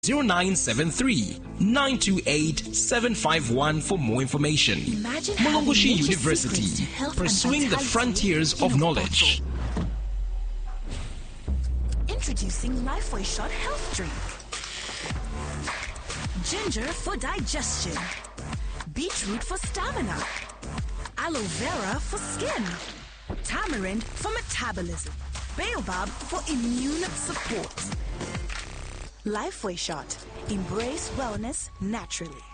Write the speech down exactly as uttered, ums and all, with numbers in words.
zero nine seven three, nine two eight, seven five one for more information. Mulungushi University, pursuing the frontiers of knowledge. Introducing Lifeway Shot Health Drink. Ginger for digestion. Beetroot for stamina. Aloe vera for skin. Tamarind for metabolism. Baobab for immune support. Lifeway Shot. Embrace wellness naturally.